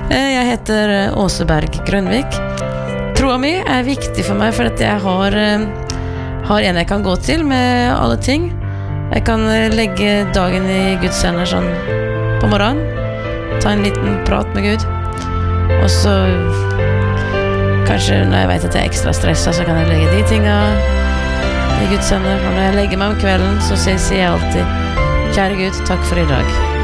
Jeg heter Åse Berg Grønvik. Troa mi viktig for meg, for at jeg har en jeg kan gå til med alle ting. Jeg kan legge dagen i Guds hender sånn på morgenen, ta en liten prat med Gud, og så kanskje når jeg vet at jeg ekstra stresset, så kan jeg legge de tingene i Guds hender. Og når jeg legger meg om kvelden, så sier jeg alltid: Kjære Gud, takk for i dag.